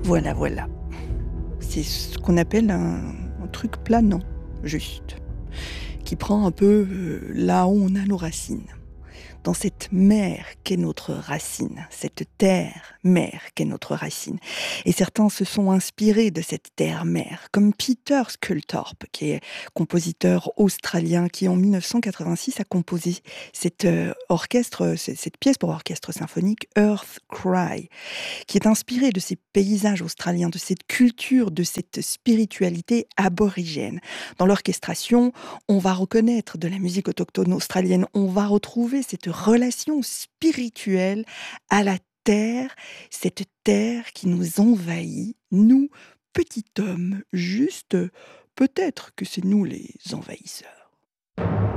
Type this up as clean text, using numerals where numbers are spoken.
Voilà, voilà. C'est ce qu'on appelle un truc planant, juste, qui prend un peu, là où on a nos racines. Dans cette mer qu'est notre racine, cette terre-mère qu'est notre racine. Et certains se sont inspirés de cette terre-mère, comme Peter Sculthorpe, qui est compositeur australien, qui en 1986 a composé cet cette pièce pour orchestre symphonique Earth Cry, qui est inspirée de ces paysages australiens, de cette culture, de cette spiritualité aborigène. Dans l'orchestration, on va reconnaître de la musique autochtone australienne, on va retrouver cette relation spirituelle à la terre, cette terre qui nous envahit, nous, petits hommes, juste peut-être que c'est nous les envahisseurs.